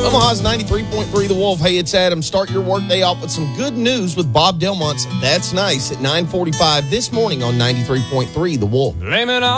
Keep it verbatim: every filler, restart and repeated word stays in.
Omaha's ninety-three point three The Wolf. Hey, it's Adam. Start your workday off with some good news with Bob Delmont's That's Nice at nine forty-five this morning on ninety-three point three The Wolf. Blame it on